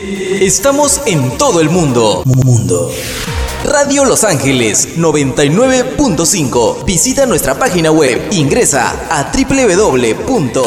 Estamos en todo el mundo. Radio Los Ángeles 99.5. Visita nuestra página web. Ingresa a www